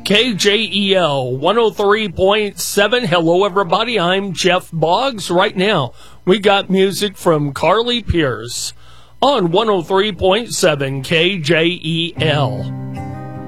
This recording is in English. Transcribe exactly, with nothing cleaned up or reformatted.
K J E L one oh three point seven. Hello, everybody. I'm Jeff Boggs. Right now, we got music from Carly Pearce on one oh three point seven K J E L.